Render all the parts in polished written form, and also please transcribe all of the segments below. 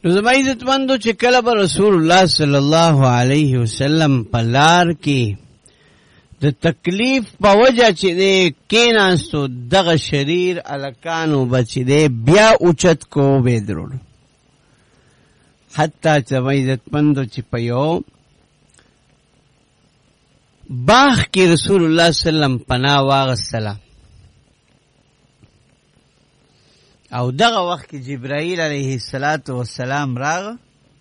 زما عزتمندو چې کله به رسول الله صلی الله علیه وسلم په لار کې د تکلیف په وجه چې دی کېناستو، دغه شریر الکانو به چې دی بیا اوچت کو به درولو، حتی چې زما عزتمندو چې په یو باغ کې رسول الله صلی الله علیه وسلم پناه واغستله، او دغه وخت کې جبرائیل علیه السلام راغ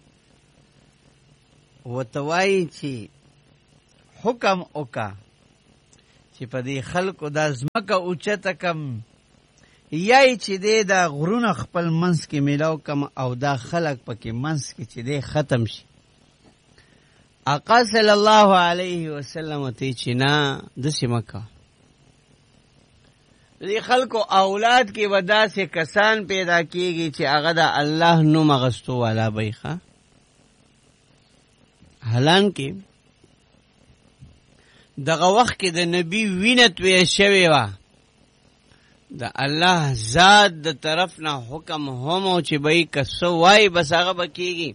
ورته وایي چې حکم وکړه چې په دې خلکو دا ځمکه اوچته کم، یا چې دی دا غرونه خپل منځ کې میلاو کم او دا خلک پکې منځ کې چې دی ختم شي. آقا صلی الله علیه وسلم ورته چې نه داسې مه کوه، دې خلکو اولاد کې به داسې کسان پیدا کېږي چې هغه د الله نوم اخیستو والا به ښه. حالانکې دغه وخت کې د نبي وینه تویه شوې وه، د الله ذات د طرف نه حکم هم و چې به یې که څه وایي بس هغه به کېږي.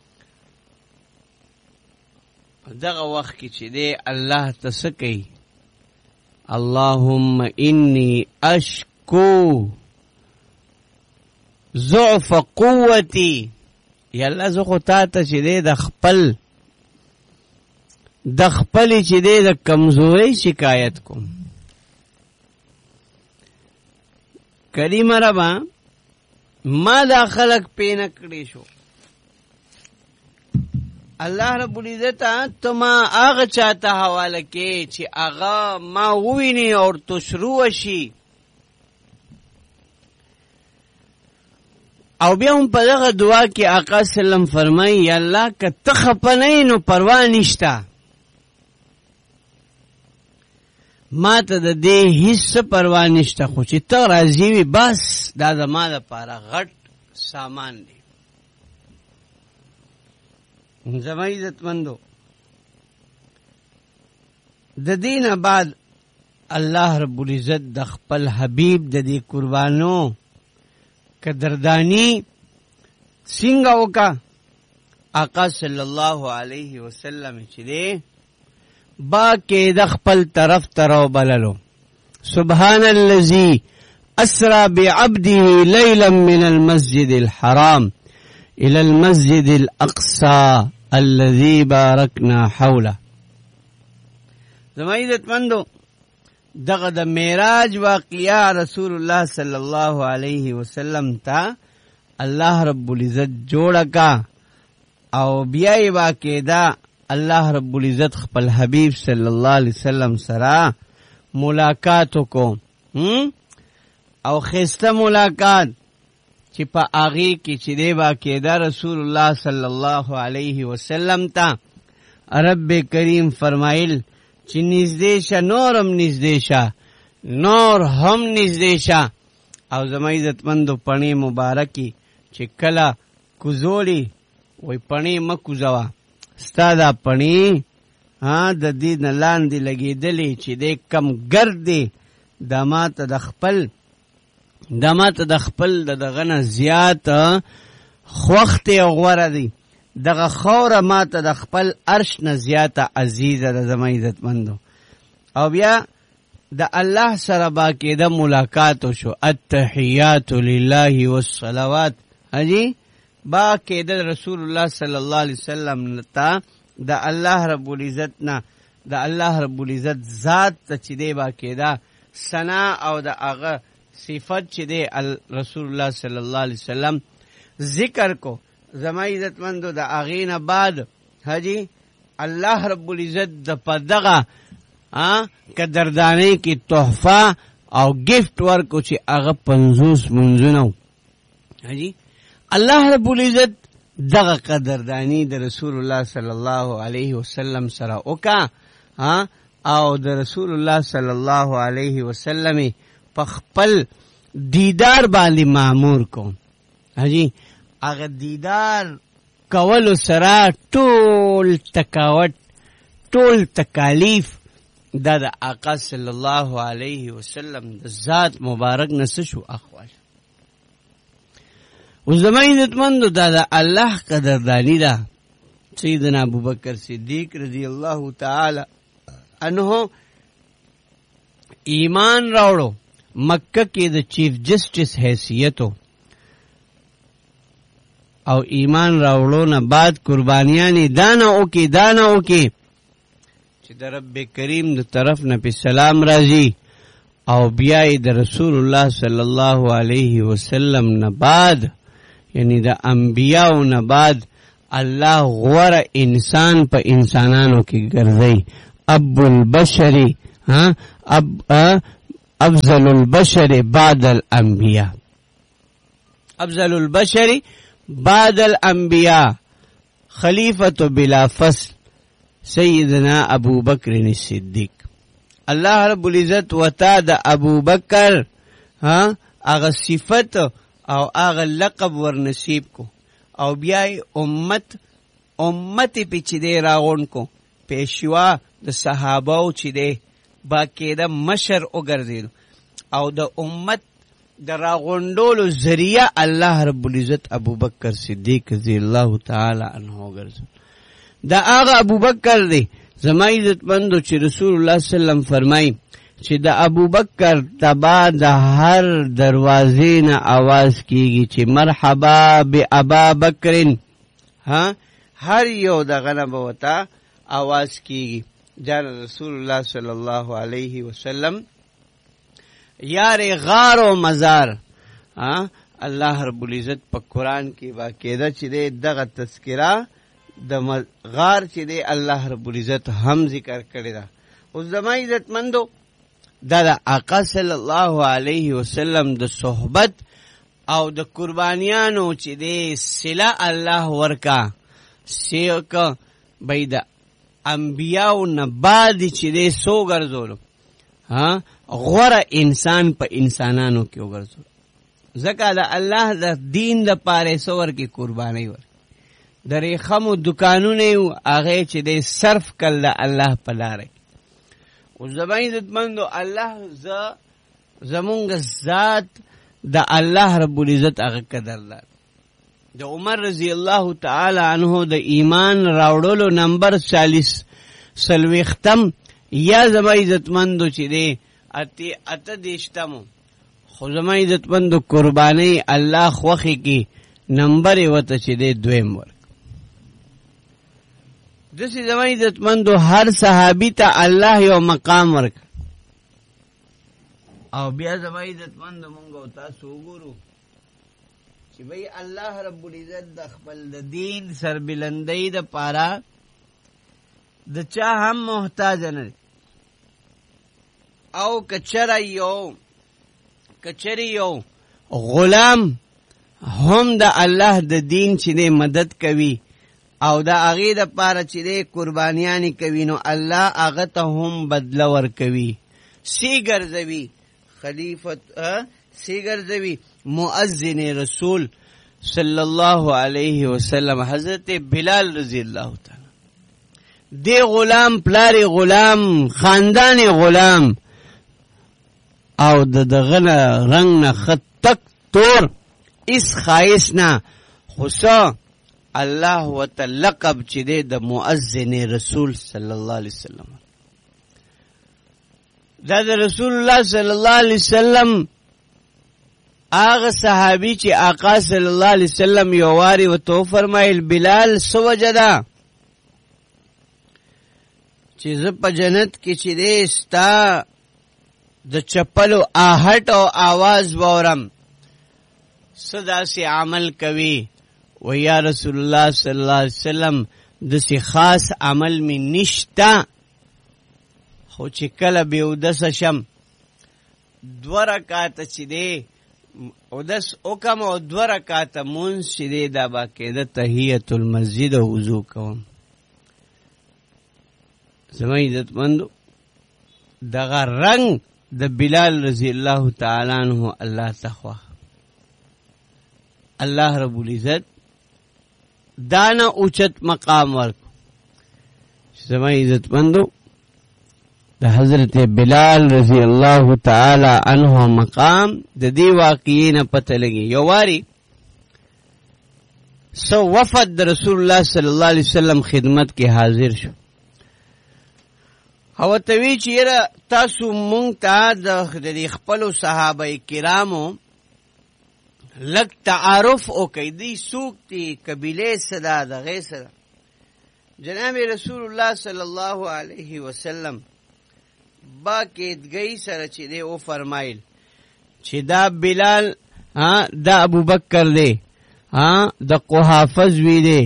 دغه وخت کې چې دی الله ته څه کوي؟ اللهم انی اشکو ضعف قوتی، یا الله زه خو تا ته چې دی د خپلې چې دی د کمزورۍ شکایت کوم. کریم ربا ما دا خلق پینه کړی شو، الله رب العزت ته ما هغه چاته حواله کې چې هغه ما وویني او تو شروع شي، او بیا هم په دغه دعا کې آقا سلم فرمایي یا الله که ته خفه نه یې نو پروا نشته، ما ته د دې هیڅ پروا نشته، خو چې ته راضي وي بس دا زما دپاره غټ سامان دی. زما عزتمندو د دینه بعد الله رب العزت د خپل حبیب د دې قربانو قدردانی څنګه وکا؟ آقا صلی الله علیه وسلم چې دی با کې د خپل طرف ترو بللو، سبحان الذي اسرا بعبده ليلا من المسجد الحرام الى المسجد الاقصى الذي باركنا حوله. زما عزتمندو دغه د معراج واقعیا رسول الله صلی الله علیه وسلم ته الله رب العزت جوړه کا، او بیا یې واقعدا الله رب العزت خپل حبیب صلی الله علیه وسلم سره ملاقات کو، او خسته ملاقات چې په هغې کې چې دی واقعدا رسول الله صلی الله علیه وسلم ته رب کریم فرمایل چې نږدې شه، نور هم نږدې شه، نور هم نږدې شه. او زما عزتمندو پڼې مبارکې چې کله کوزوړي وایي پڼې مه کوزوه، ستا دا پڼې د دې نه لاندې لګېدلې چې دی کم ګرد دی، دا ما ته د خپل دغه نه زیات خوښ دی او غوره دی، دغه خوره ما ته د خپل عرش نه زیاته عزیزه ده. زما عزتمندو او بیا د الله سره باقاعده ملاقات وشو، التحیات لله والصلوات، حجی باقاعده رسول الله صلی الله علیه وسلم ته د الله رب العزت نه د الله رب العزت ذات ته چې دی باقاعده ثنا او د هغه صفت چې دی رسول الله صلی الله علیه وسلم ذکر کو. زما عزتمندو د هغې نه بعد حجی الله رب العزت د په دغه قدردانۍ کې تحفه او گفت ورکو چې هغه 50 منځونه و. حجی الله رب العزت دغه قدردانی د رسول الله صلی الله علیه وسلم سره وکا، او د رسول الله صلی الله علیه وسلم په خپل دیدار باندې مامور کو. حجی هغه دیدار کولو سره ټول تکاوت ټول تکالیف دا د آقا صلی الله علیه وسلم د ذات مبارک نه څه شو اخواش. او زما عزتمندو دا الله قدردانی ده. سیدنا ابوبکر صدیق رضی الله تعالی عنہ ایمان راوړو، مکه کې د چیف جسټس حیثیتو او ایمان راوړو نه بعد قربانیانی دانا اوکی چې د رب کریم د طرف نه په سلام راځي او بیا د رسول الله صلی الله علیه وسلم نه بعد یعنی د انبیاء نه بعد الله غوره انسان په انسانانو کې ګرځي. ابو البشر افضل البشر بعد الانبیاء، افضل البشر بعد الانبیاء خلیفۃ بلا فصل سیدنا ابو بکر الصدیق. الله رب العزت وتا د ابو بکر هغه صفت او هغه لقب ورنصیب کو او بیا امت پیچې دی راغون کو پیشوا د صحابه چې دی باقاعده مشر وګرځیدو او د امت د راغونډولو ذریعہ الله رب العزت ابو بکر صدیق رضی الله تعالی عنہ وګرځول. دا هغه ابو بکر دی زما عزتمندو چې رسول الله صلی الله علیه وسلم فرمایي چې د ابو بکر تبا د هر دروازې نه आवाज کیږي چې مرحبا بابا بکرین، هر یو دغه نه به وتا आवाज کیږي. جان رسول الله صلی الله علیه وسلم یار غار و مزار. الله رب العزت په قرآن کې باقاعده چې دغه تذکرہ د غار چې دی الله رب العزت هم ذکر کړی دا. اوس زما عزتمندو دا د آقا صلی الله علیه وسلم د صحبت او د قربانیانو چې دی صله الله ورکا سیک بید انبیاء نه بعد چې دی سو ګرځولو غوره انسان په انسانانو کې وګرځول. ځکه د الله د دین د پاره سور کې قرباني ور د ریخمو دکانونه هغه چې دی صرف کړل الله په لاره. او زبان عزتمندو الله زمونږ ذات د الله رب العزت هغه قدردان. د عمر رضی الله تعالی عنہ د ایمان راوړلو نمبر 40 سلوختم یا زما عزتمندو چې دی اته دیشتمو خو زما عزتمندو قربانی الله خوخي کی نمبر وته چې دی دویم ورک. دسی زما عزتمندو هر صحابی ته الله یو مقام ورک او بیا زما عزتمندو مونږ تاسو وګورو چې بھئی الله رب العزت د خپل د دین سربلندۍ د پاره د چا هم محتاج نه او کچری یو غلام هم د الله د دین چې مدد کوي او د هغې د پاره چې قربانیانې کوي نو الله هغه ته هم بدله ورکوي. سی ګرځوي مؤذن رسول صلی الله علیه وسلم حضرت بلال رضی الله تعالی دی غلام پلاری غلام خاندان غلام او دغه رنگ نه خط تک تور اس خایس نه خصا الله وتلقب چې د مؤذن رسول صلی الله علیه وسلم. دا د رسول الله صلی الله علیه وسلم آغا صحابی چې آقا صلی الله علیه وسلم یو واری و تو فرمایل بلال سو وجدا چې زه په جنت کې چې دې ستا د چپلو آهټ او आवाज وورم صدا سے عمل کوي. و یا رسول الله صلی الله علیه وسلم دسی خاص عمل می نشتا خو چې کله به ودس شم 2 رکعات چې دې ودس وکم او 2 رکعات مونږ چې دې دا باقاعده تحیت المسجد او وضو کوم. زما عزتمندو دغه رنگ د بلال رضی الله تعالی عنہ الله تخوا الله رب العزت دانا اوچت مقام ورکو. زما عزتمندو د حضرت بلال رضی الله تعالی عنہ مقام د دې واقعې نه پته لګي. یو واری سو وفد د رسول الله صلی الله علیه وسلم خدمت کې حاضر شو او توی چې یره تاسو مونږ ته د خپل صحابه کرامو لک تعارف او کیدی سوق تی قبیله صدا د غیسر جناب رسول الله صلی الله علیه وسلم با کېدګی سره چې دی او فرمایل چې دا بلال دا ابو بکر دی د قحافظ وی دی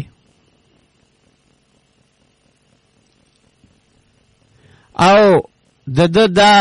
او دا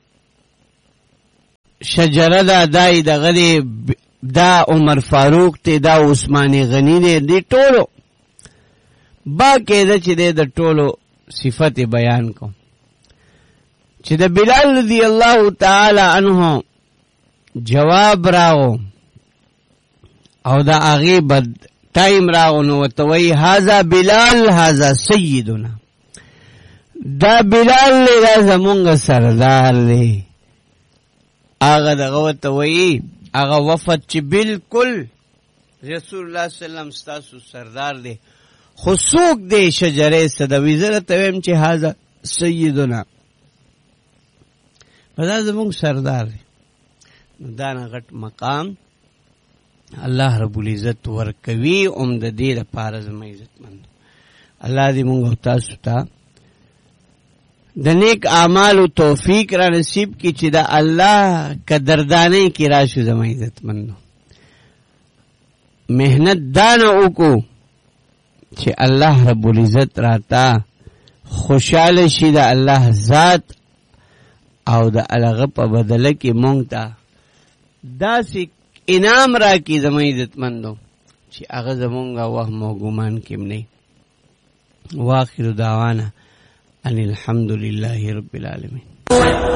شجره دای دغه دا عمر فاروق ته دا عثمان غنی دی ټولو با کېده چې د ټولو صفت بیان کو چې د بلال رضی الله تعالی عنہ جواب راو او دا هغه بد ټایم راو نو وتوي هاذا بلال هاذا سیدنا دا بلال له زمونږ سردار دی هغه دغه وتوي هغه وفد چې بالکل رسول الله صلی الله علیه وسلم ستاسو سردار دی خصوص دی شجره صدوی زره تویم چې هاذا سیدنا دا زمونږ سردار دی دا نه غټ مقام الله رب العزت ورکوي د دې لپاره زما عزت مند الله دې مونږ او تاسو ته د نیک اعمالو توفیق را نصیب کی چې دا الله قدردانۍ کې راشو زما عزت مند مهنت دانه وکړو چې الله رب العزت راته خوشاله شي د الله ذات او د الغه په بدله کې مونږ ته داسې انعام را کی زما عزت مندو چې هغه زمونږه وهم او ګمان کې نه واخر دعوانا ان الحمد لله رب العالمین